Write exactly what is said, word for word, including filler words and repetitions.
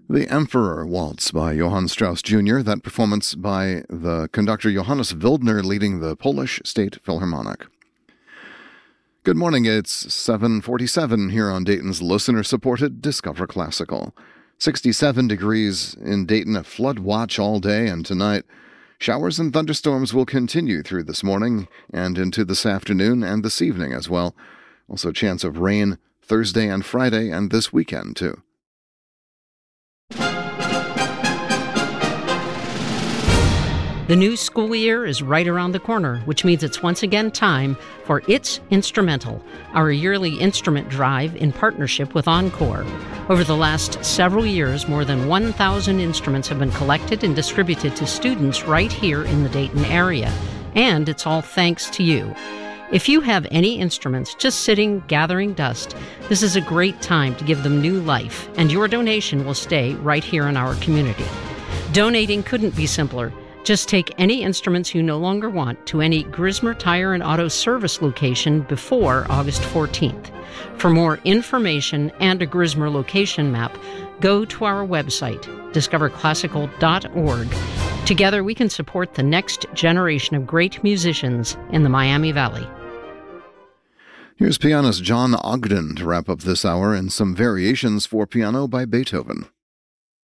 The Emperor Waltz by Johann Strauss Junior, that performance by the conductor Johannes Wildner leading the Polish State Philharmonic. Good morning, it's seven forty-seven here on Dayton's listener-supported Discover Classical. sixty-seven degrees in Dayton, a flood watch all day, and tonight showers and thunderstorms will continue through this morning and into this afternoon and this evening as well. Also chance of rain Thursday and Friday and this weekend too. The new school year is right around the corner, which means it's once again time for It's Instrumental, our yearly instrument drive in partnership with Encore. Over the last several years, more than one thousand instruments have been collected and distributed to students right here in the Dayton area. And it's all thanks to you. If you have any instruments just sitting, gathering dust, this is a great time to give them new life, and your donation will stay right here in our community. Donating couldn't be simpler. Just take any instruments you no longer want to any Grismer Tire and Auto Service location before August fourteenth. For more information and a Grismer location map, go to our website, discover classical dot org. Together we can support the next generation of great musicians in the Miami Valley. Here's pianist John Ogden to wrap up this hour and some variations for piano by Beethoven.